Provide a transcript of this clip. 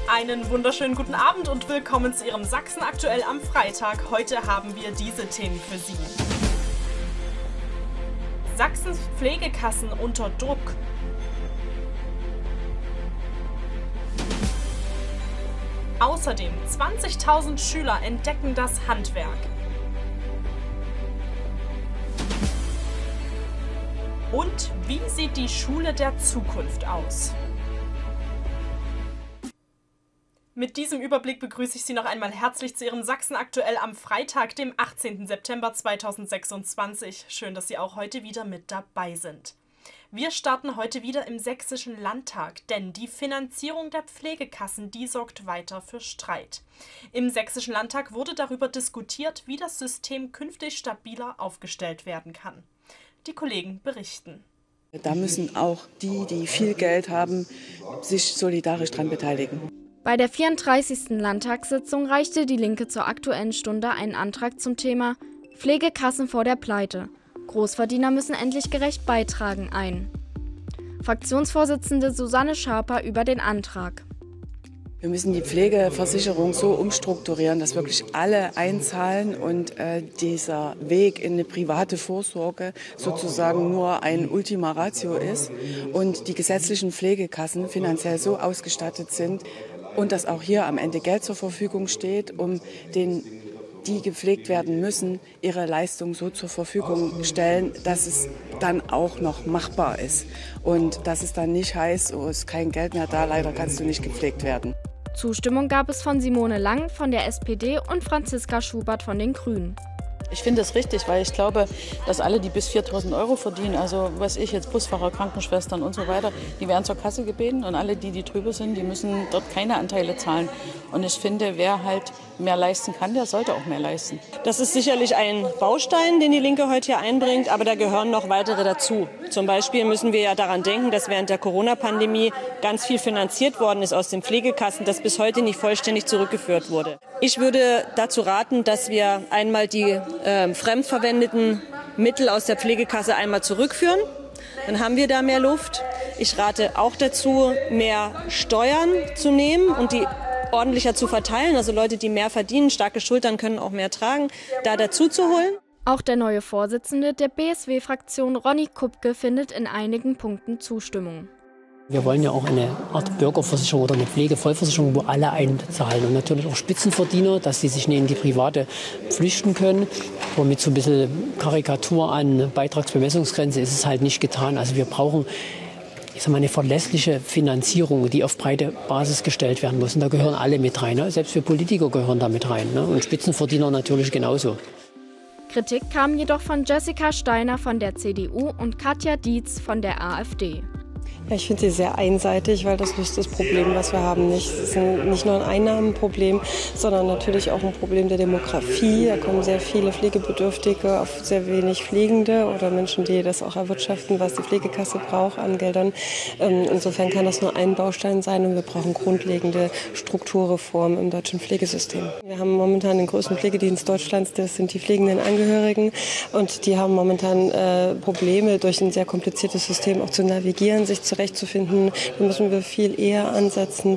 Einen wunderschönen guten Abend und willkommen zu Ihrem Sachsen aktuell am Freitag. Heute haben wir diese Themen für Sie. Sachsens Pflegekassen unter Druck. Außerdem 20.000 Schüler entdecken das Handwerk. Und wie sieht die Schule der Zukunft aus? Mit diesem Überblick begrüße ich Sie noch einmal herzlich zu Ihrem Sachsen aktuell am Freitag, dem 18. September 2026. Schön, dass Sie auch heute wieder mit dabei sind. Wir starten heute wieder im Sächsischen Landtag, denn die Finanzierung der Pflegekassen, die sorgt weiter für Streit. Im Sächsischen Landtag wurde darüber diskutiert, wie das System künftig stabiler aufgestellt werden kann. Die Kollegen berichten. Da müssen auch die viel Geld haben, sich solidarisch daran beteiligen. Bei der 34. Landtagssitzung reichte die Linke zur Aktuellen Stunde einen Antrag zum Thema Pflegekassen vor der Pleite. Großverdiener müssen endlich gerecht beitragen ein. Fraktionsvorsitzende Susanne Schaper über den Antrag. Wir müssen die Pflegeversicherung so umstrukturieren, dass wirklich alle einzahlen und dieser Weg in eine private Vorsorge sozusagen nur ein Ultima Ratio ist und die gesetzlichen Pflegekassen finanziell so ausgestattet sind und dass auch hier am Ende Geld zur Verfügung steht, um die gepflegt werden müssen, ihre Leistung so zur Verfügung stellen, dass es dann auch noch machbar ist. Und dass es dann nicht heißt, oh, ist kein Geld mehr da, leider kannst du nicht gepflegt werden. Zustimmung gab es von Simone Lang von der SPD und Franziska Schubert von den Grünen. Ich finde es richtig, weil ich glaube, dass alle, die bis 4.000 € verdienen, also was ich jetzt Busfahrer, Krankenschwestern und so weiter, die werden zur Kasse gebeten und alle, die drüber sind, die müssen dort keine Anteile zahlen. Und ich finde, wer halt mehr leisten kann, der sollte auch mehr leisten. Das ist sicherlich ein Baustein, den die Linke heute hier einbringt, aber da gehören noch weitere dazu. Zum Beispiel müssen wir ja daran denken, dass während der Corona-Pandemie ganz viel finanziert worden ist aus den Pflegekassen, das bis heute nicht vollständig zurückgeführt wurde. Ich würde dazu raten, dass wir einmal die fremdverwendeten Mittel aus der Pflegekasse einmal zurückführen. Dann haben wir da mehr Luft. Ich rate auch dazu, mehr Steuern zu nehmen und die ordentlicher zu verteilen. Also Leute, die mehr verdienen, starke Schultern können auch mehr tragen, da dazu zu holen. Auch der neue Vorsitzende der BSW-Fraktion, Ronny Kupke, findet in einigen Punkten Zustimmung. Wir wollen ja auch eine Art Bürgerversicherung oder eine Pflegevollversicherung, wo alle einzahlen. Und natürlich auch Spitzenverdiener, dass die sich nicht in die private flüchten können. Aber mit so ein bisschen Karikatur an Beitragsbemessungsgrenze ist es halt nicht getan. Also wir brauchen eine verlässliche Finanzierung, die auf breite Basis gestellt werden muss. Und da gehören alle mit rein. Ne? Selbst wir Politiker gehören da mit rein. Ne? Und Spitzenverdiener natürlich genauso. Kritik kam jedoch von Jessica Steiner von der CDU und Katja Dietz von der AfD. Ja, ich finde sie sehr einseitig, weil das löst das Problem, was wir haben, nicht. Es ist nicht nur ein Einnahmenproblem, sondern natürlich auch ein Problem der Demografie. Da kommen sehr viele Pflegebedürftige auf sehr wenig Pflegende oder Menschen, die das auch erwirtschaften, was die Pflegekasse braucht an Geldern. Insofern kann das nur ein Baustein sein und wir brauchen grundlegende Strukturreformen im deutschen Pflegesystem. Wir haben momentan den größten Pflegedienst Deutschlands, das sind die pflegenden Angehörigen und die haben momentan Probleme, durch ein sehr kompliziertes System auch zu navigieren, sich zurechtzufinden. Da müssen wir viel eher ansetzen,